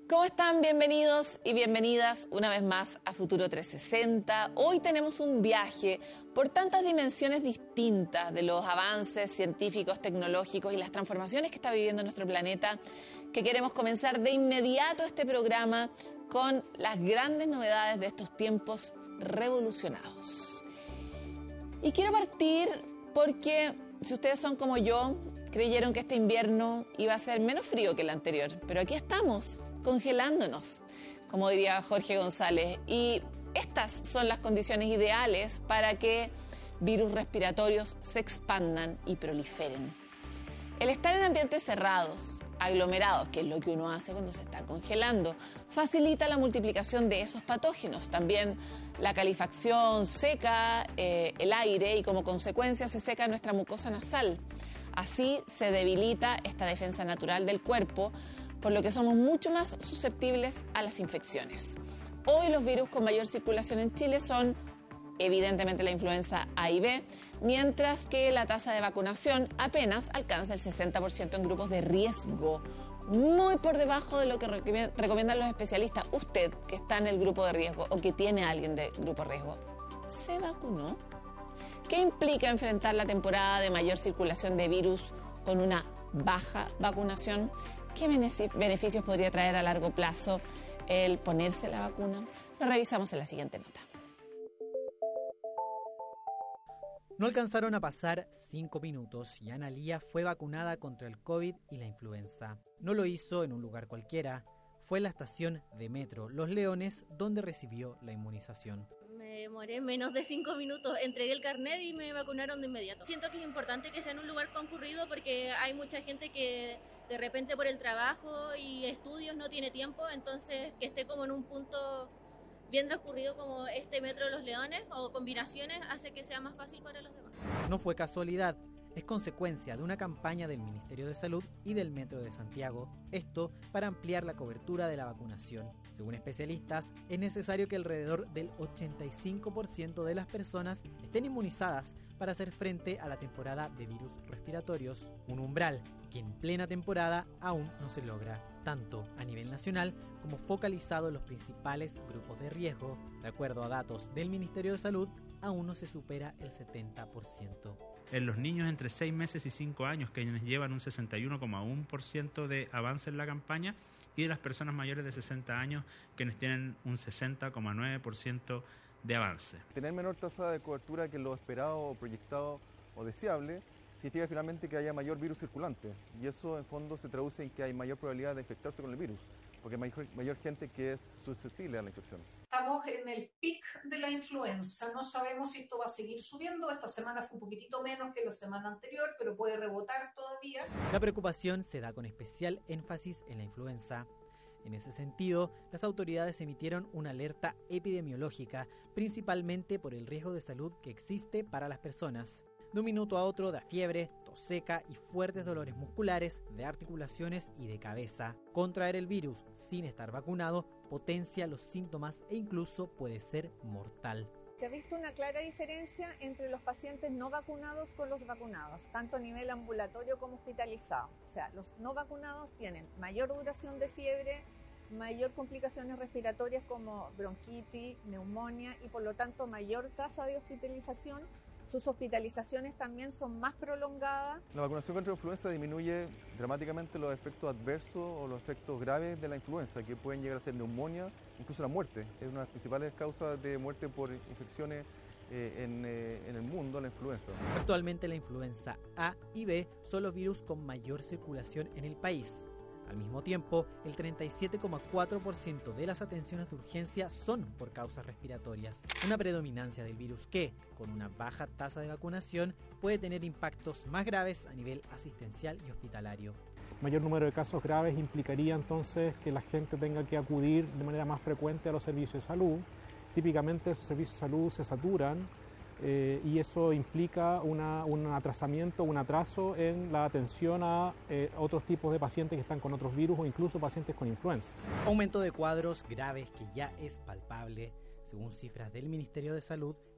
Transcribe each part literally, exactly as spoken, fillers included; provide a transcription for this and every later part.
¿Cómo están? Bienvenidos y bienvenidas una vez más a Futuro trescientos sesenta. Hoy tenemos un viaje por tantas dimensiones distintas de los avances científicos, tecnológicos y las transformaciones que está viviendo nuestro planeta, que queremos comenzar de inmediato este programa con las grandes novedades de estos tiempos revolucionados. Y quiero partir porque, si ustedes son como yo, creyeron que este invierno iba a ser menos frío que el anterior, pero aquí estamos, congelándonos, como diría Jorge González. Y estas son las condiciones ideales para que virus respiratorios se expandan y proliferen. El estar en ambientes cerrados, aglomerados, que es lo que uno hace cuando se está congelando, facilita la multiplicación de esos patógenos. También la calefacción seca eh, el aire y como consecuencia se seca nuestra mucosa nasal. Así se debilita esta defensa natural del cuerpo, por lo que somos mucho más susceptibles a las infecciones. Hoy los virus con mayor circulación en Chile son evidentemente la influenza A y B, mientras que la tasa de vacunación apenas alcanza el sesenta por ciento en grupos de riesgo, muy por debajo de lo que recomiendan los especialistas. Usted que está en el grupo de riesgo o que tiene a alguien de grupo de riesgo, ¿se vacunó? ¿Qué implica enfrentar la temporada de mayor circulación de virus con una baja vacunación? ¿Qué beneficios podría traer a largo plazo el ponerse la vacuna? Lo revisamos en la siguiente nota. No alcanzaron a pasar cinco minutos y Ana Lía fue vacunada contra el COVID y la influenza. No lo hizo en un lugar cualquiera, fue en la estación de metro Los Leones donde recibió la inmunización. Me demoré menos de cinco minutos, entregué el carnet y me vacunaron de inmediato. Siento que es importante que sea en un lugar concurrido porque hay mucha gente que de repente por el trabajo y estudios no tiene tiempo, entonces que esté como en un punto bien transcurrido como este metro de Los Leones o combinaciones hace que sea más fácil para los demás. No fue casualidad, es consecuencia de una campaña del Ministerio de Salud y del Metro de Santiago, esto para ampliar la cobertura de la vacunación. Según especialistas, es necesario que alrededor del ochenta y cinco por ciento de las personas estén inmunizadas para hacer frente a la temporada de virus respiratorios, un umbral que en plena temporada aún no se logra, tanto a nivel nacional como focalizado en los principales grupos de riesgo. De acuerdo a datos del Ministerio de Salud, aún no se supera el setenta por ciento. En los niños entre seis meses y cinco años, quienes llevan un sesenta y uno coma uno por ciento de avance en la campaña, y de las personas mayores de sesenta años, quienes tienen un sesenta coma nueve por ciento de avance. Tener menor tasa de cobertura que lo esperado o proyectado o deseable significa finalmente que haya mayor virus circulante, y eso en fondo se traduce en que hay mayor probabilidad de infectarse con el virus, porque hay mayor, mayor gente que es susceptible a la infección. Estamos en el pic de la influenza, no sabemos si esto va a seguir subiendo. Esta semana fue un poquitito menos que la semana anterior, pero puede rebotar todavía. La preocupación se da con especial énfasis en la influenza. En ese sentido, las autoridades emitieron una alerta epidemiológica, principalmente por el riesgo de salud que existe para las personas. De un minuto a otro da fiebre, tos seca y fuertes dolores musculares, de articulaciones y de cabeza. Contraer el virus sin estar vacunado potencia los síntomas e incluso puede ser mortal. Se ha visto una clara diferencia entre los pacientes no vacunados con los vacunados, tanto a nivel ambulatorio como hospitalizado. O sea, los no vacunados tienen mayor duración de fiebre, mayor complicaciones respiratorias como bronquitis, neumonía y por lo tanto mayor tasa de hospitalización. Sus hospitalizaciones también son más prolongadas. La vacunación contra la influenza disminuye dramáticamente los efectos adversos o los efectos graves de la influenza, que pueden llegar a ser neumonía, incluso la muerte. Es una de las principales causas de muerte por infecciones eh, en, eh, en el mundo, la influenza. Actualmente la influenza A y B son los virus con mayor circulación en el país. Al mismo tiempo, el treinta y siete coma cuatro por ciento de las atenciones de urgencia son por causas respiratorias. Una predominancia del virus que, con una baja tasa de vacunación, puede tener impactos más graves a nivel asistencial y hospitalario. Mayor número de casos graves implicaría entonces que la gente tenga que acudir de manera más frecuente a los servicios de salud. Típicamente esos servicios de salud se saturan eh, y eso implica una, un atrasamiento, un atraso en la atención a eh, otros tipos de pacientes que están con otros virus o incluso pacientes con influenza. Aumento de cuadros graves que ya es palpable. Según cifras del Ministerio de Salud,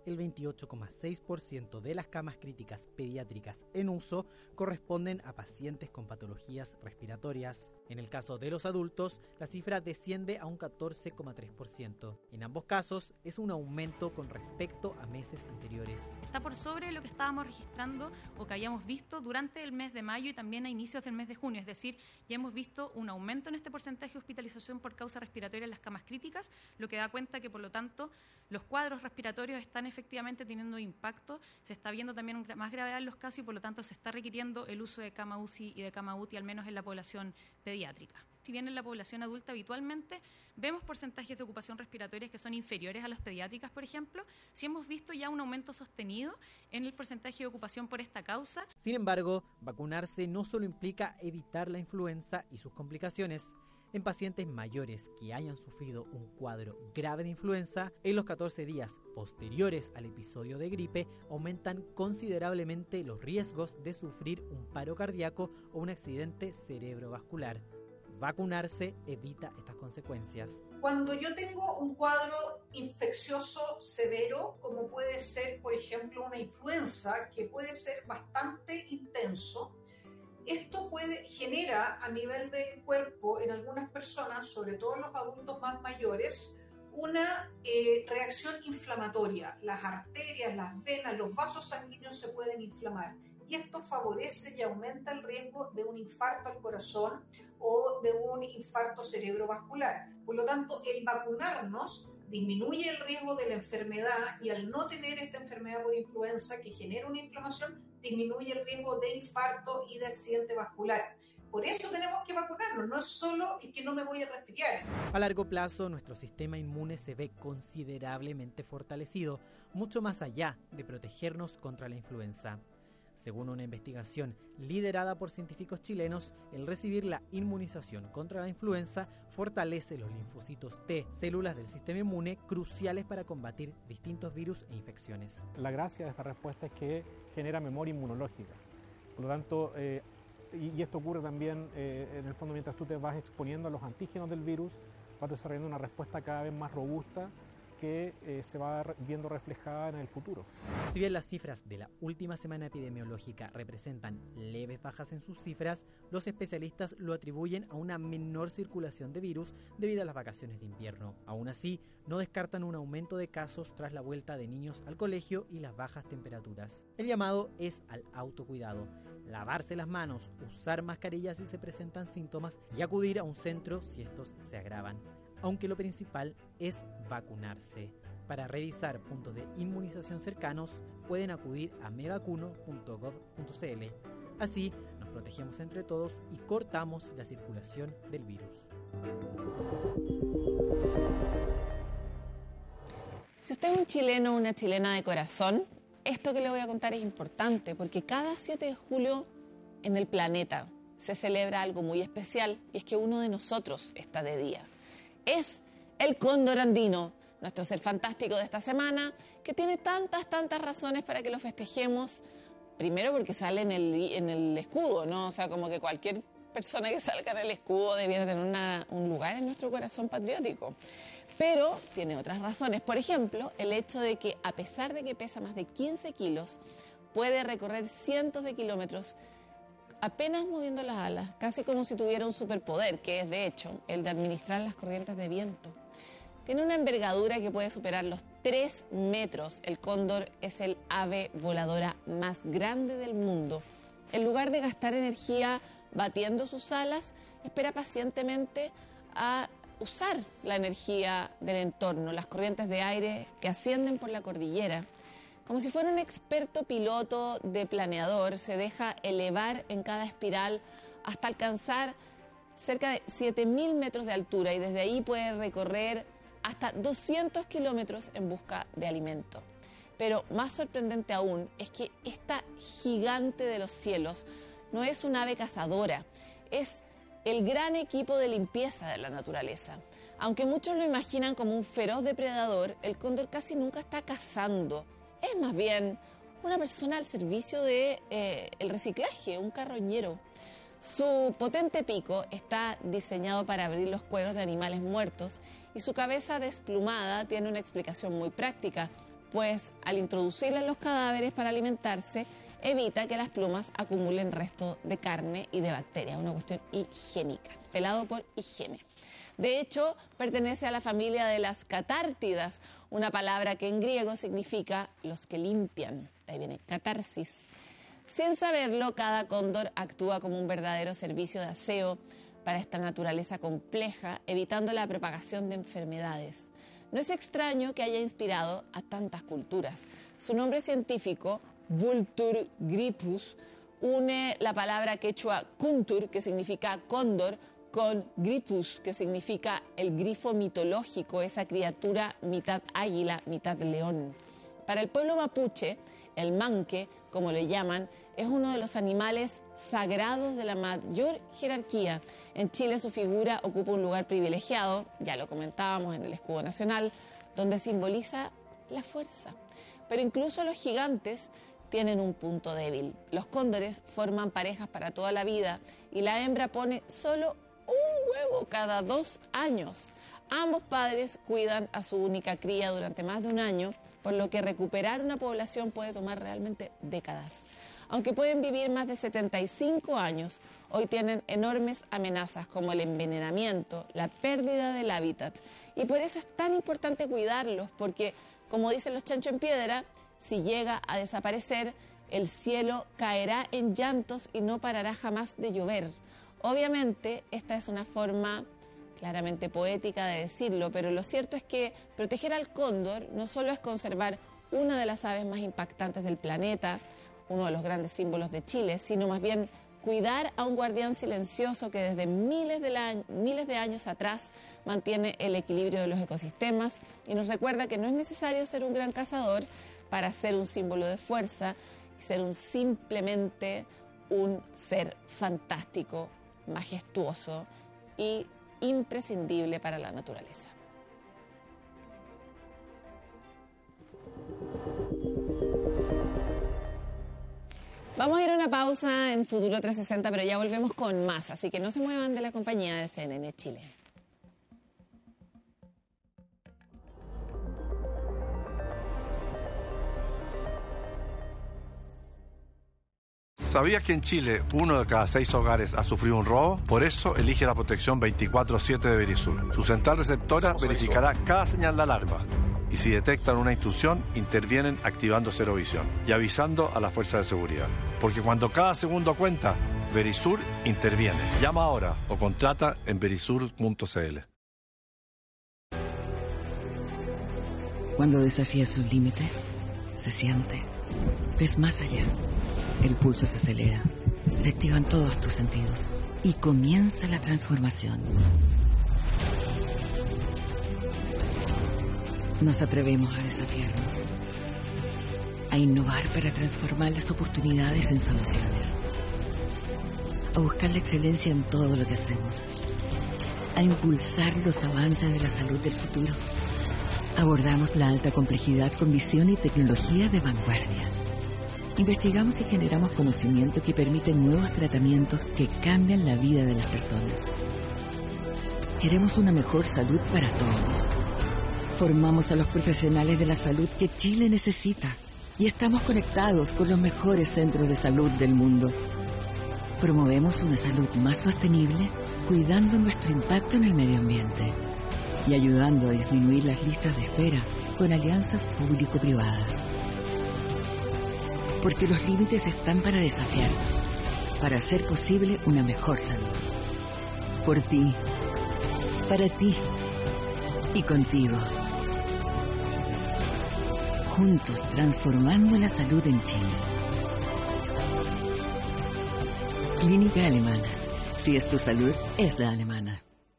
el veintiocho coma seis por ciento de las camas críticas pediátricas en uso corresponden a pacientes con patologías respiratorias. En el caso de los adultos, la cifra desciende a un catorce coma tres por ciento. En ambos casos, es un aumento con respecto a meses anteriores. Está por sobre lo que estábamos registrando o que habíamos visto durante el mes de mayo y también a inicios del mes de junio. Es decir, ya hemos visto un aumento en este porcentaje de hospitalización por causa respiratoria en las camas críticas, lo que da cuenta que, por lo tanto, los cuadros respiratorios están efectivamente teniendo impacto, se está viendo también más gravedad en los casos y, por lo tanto, se está requiriendo el uso de cama U C I y de cama U T I, al menos en la población pediátrica. Si bien en la población adulta habitualmente vemos porcentajes de ocupación respiratoria que son inferiores a las pediátricas, por ejemplo, sí hemos visto ya un aumento sostenido en el porcentaje de ocupación por esta causa. Sin embargo, vacunarse no solo implica evitar la influenza y sus complicaciones. En pacientes mayores que hayan sufrido un cuadro grave de influenza, en los catorce días posteriores al episodio de gripe aumentan considerablemente los riesgos de sufrir un paro cardíaco o un accidente cerebrovascular. Vacunarse evita estas consecuencias. Cuando yo tengo un cuadro infeccioso severo, como puede ser, por ejemplo, una influenza, que puede ser bastante intenso, esto puede, genera a nivel del cuerpo en algunas personas, sobre todo en los adultos más mayores, una eh, reacción inflamatoria. Las arterias, las venas, los vasos sanguíneos se pueden inflamar. Y esto favorece y aumenta el riesgo de un infarto al corazón o de un infarto cerebrovascular. Por lo tanto, el vacunarnos disminuye el riesgo de la enfermedad y al no tener esta enfermedad por influenza que genera una inflamación, disminuye el riesgo de infarto y de accidente vascular. Por eso tenemos que vacunarnos, no es solo el que no me voy a resfriar. A largo plazo, nuestro sistema inmune se ve considerablemente fortalecido, mucho más allá de protegernos contra la influenza. Según una investigación liderada por científicos chilenos, el recibir la inmunización contra la influenza fortalece los linfocitos T, células del sistema inmune cruciales para combatir distintos virus e infecciones. La gracia de esta respuesta es que genera memoria inmunológica. Por lo tanto, eh, y, y esto ocurre también, eh, en el fondo, mientras tú te vas exponiendo a los antígenos del virus, vas desarrollando una respuesta cada vez más robusta que eh, se va viendo reflejada en el futuro. Si bien las cifras de la última semana epidemiológica representan leves bajas en sus cifras, los especialistas lo atribuyen a una menor circulación de virus debido a las vacaciones de invierno. Aún así, no descartan un aumento de casos tras la vuelta de niños al colegio y las bajas temperaturas. El llamado es al autocuidado, lavarse las manos, usar mascarillas si se presentan síntomas y acudir a un centro si estos se agravan. Aunque lo principal es vacunarse. Para revisar puntos de inmunización cercanos, pueden acudir a me vacuno punto gov punto c l. Así, nos protegemos entre todos y cortamos la circulación del virus. Si usted es un chileno o una chilena de corazón, esto que le voy a contar es importante porque cada siete de julio en el planeta se celebra algo muy especial y es que uno de nosotros está de día. Es el cóndor andino, nuestro ser fantástico de esta semana, que tiene tantas, tantas razones para que lo festejemos. Primero porque sale en el, en el escudo, ¿no? O sea, como que cualquier persona que salga en el escudo debiera tener una, un lugar en nuestro corazón patriótico. Pero tiene otras razones. Por ejemplo, el hecho de que a pesar de que pesa más de quince kilos, puede recorrer cientos de kilómetros apenas moviendo las alas, casi como si tuviera un superpoder, que es de hecho el de administrar las corrientes de viento. Tiene una envergadura que puede superar los tres metros. El cóndor es el ave voladora más grande del mundo. En lugar de gastar energía batiendo sus alas, espera pacientemente a usar la energía del entorno, las corrientes de aire que ascienden por la cordillera. Como si fuera un experto piloto de planeador, se deja elevar en cada espiral hasta alcanzar cerca de siete mil metros de altura y desde ahí puede recorrer hasta doscientos kilómetros en busca de alimento. Pero más sorprendente aún es que esta gigante de los cielos no es un ave cazadora, es el gran equipo de limpieza de la naturaleza. Aunque muchos lo imaginan como un feroz depredador, el cóndor casi nunca está cazando. Es más bien una persona al servicio del de, eh, reciclaje, un carroñero. Su potente pico está diseñado para abrir los cueros de animales muertos y su cabeza desplumada tiene una explicación muy práctica. después, al introducirla en los cadáveres para alimentarse, evita que las plumas acumulen resto de carne y de bacterias, una cuestión higiénica, pelado por higiene. De hecho, pertenece a la familia de las catártidas, una palabra que en griego significa los que limpian, de ahí viene catarsis. Sin saberlo, cada cóndor actúa como un verdadero servicio de aseo para esta naturaleza compleja, evitando la propagación de enfermedades. No es extraño que haya inspirado a tantas culturas. Su nombre científico, Vultur grypus, une la palabra quechua kuntur, que significa cóndor, con grypus, que significa el grifo mitológico, esa criatura mitad águila, mitad león. Para el pueblo mapuche, el manque, como le llaman, es uno de los animales sagrados de la mayor jerarquía. En Chile su figura ocupa un lugar privilegiado, ya lo comentábamos en el escudo nacional, donde simboliza la fuerza. Pero incluso los gigantes tienen un punto débil. Los cóndores forman parejas para toda la vida y la hembra pone solo un huevo cada dos años. Ambos padres cuidan a su única cría durante más de un año, por lo que recuperar una población puede tomar realmente décadas. Aunque pueden vivir más de setenta y cinco años, hoy tienen enormes amenazas como el envenenamiento, la pérdida del hábitat. Y por eso es tan importante cuidarlos, porque, como dicen los chancho en piedra, si llega a desaparecer, el cielo caerá en llantos y no parará jamás de llover. Obviamente, esta es una forma claramente poética de decirlo, pero lo cierto es que proteger al cóndor no solo es conservar una de las aves más impactantes del planeta, uno de los grandes símbolos de Chile, sino más bien cuidar a un guardián silencioso que desde miles de, la, miles de años atrás mantiene el equilibrio de los ecosistemas y nos recuerda que no es necesario ser un gran cazador para ser un símbolo de fuerza y ser un, simplemente un ser fantástico, majestuoso y imprescindible para la naturaleza. Vamos a ir a una pausa en Futuro trescientos sesenta, pero ya volvemos con más, así que no se muevan de la compañía de C N N Chile. ¿Sabías que en Chile uno de cada seis hogares ha sufrido un robo? Por eso elige la protección veinticuatro siete de Verisur. Su central receptora verificará cada señal de alarma y si detectan una intrusión, intervienen activando Cero Visión y avisando a la fuerza de seguridad. Porque cuando cada segundo cuenta, Verisur interviene. Llama ahora o contrata en verisur punto c l. Cuando desafías un límite, se siente. Ves más allá. El pulso se acelera, se activan todos tus sentidos y comienza la transformación. Nos atrevemos a desafiarnos, a innovar para transformar las oportunidades en soluciones, a buscar la excelencia en todo lo que hacemos, a impulsar los avances de la salud del futuro. Abordamos la alta complejidad con visión y tecnología de vanguardia. Investigamos y generamos conocimiento que permite nuevos tratamientos que cambian la vida de las personas. Queremos una mejor salud para todos. Formamos a los profesionales de la salud que Chile necesita y estamos conectados con los mejores centros de salud del mundo. Promovemos una salud más sostenible, cuidando nuestro impacto en el medio ambiente y ayudando a disminuir las listas de espera con alianzas público-privadas. Porque los límites están para desafiarnos, para hacer posible una mejor salud. Por ti, para ti y contigo. Juntos transformando la salud en Chile. Clínica Alemana. Si es tu salud, es la alemana.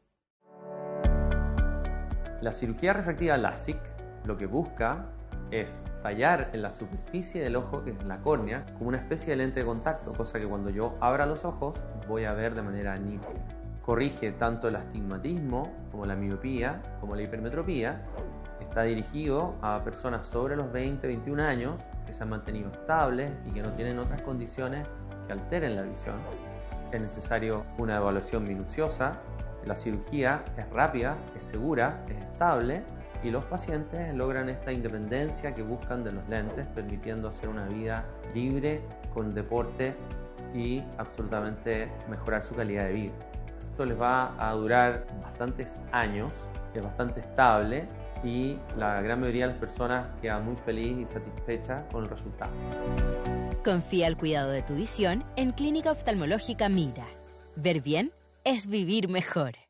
La cirugía refractiva LASIK lo que busca es tallar en la superficie del ojo, que es la córnea, como una especie de lente de contacto, cosa que cuando yo abra los ojos voy a ver de manera nítida. Corrige tanto el astigmatismo como la miopía, como la hipermetropía. Está dirigido a personas sobre los veinte, veintiún años que se han mantenido estables y que no tienen otras condiciones que alteren la visión. Es necesario una evaluación minuciosa. La cirugía es rápida, es segura, es estable y los pacientes logran esta independencia que buscan de los lentes, permitiendo hacer una vida libre con deporte y absolutamente mejorar su calidad de vida. Esto les va a durar bastantes años, es bastante estable y la gran mayoría de las personas queda muy feliz y satisfecha con el resultado. Confía el cuidado de tu visión en Clínica Oftalmológica Mira. Ver bien es vivir mejor.